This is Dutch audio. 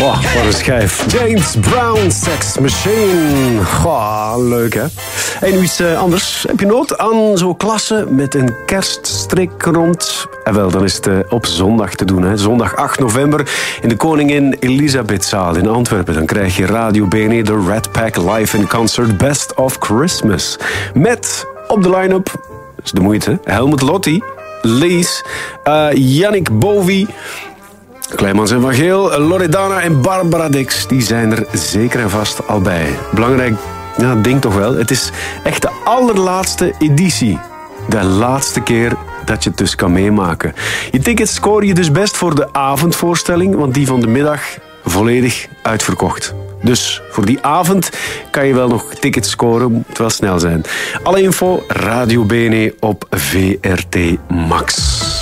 Goh, wat een schijf. James Brown, Sex Machine. Goh, leuk hè. En nu iets anders. Heb je nood aan zo'n klasse met een kerststrik rond? En wel, dan is het op zondag te doen. Hè. Zondag 8 november in de Koningin Elisabethzaal in Antwerpen. Dan krijg je Radio BNE, de Red Pack Live in Concert Best of Christmas. Met op de line-up, dat is de moeite, Helmut Lotti, Lees, Yannick Bovi, Kleimans en Van Geel, Loredana en Barbara Dix. Die zijn er zeker en vast al bij. Belangrijk ding toch wel. Het is echt de allerlaatste editie. De laatste keer dat je het dus kan meemaken. Je tickets scoor je dus best voor de avondvoorstelling, want die van de middag volledig uitverkocht. Dus voor die avond kan je wel nog tickets scoren, moet wel snel zijn. Alle info, Radio BNE op VRT Max.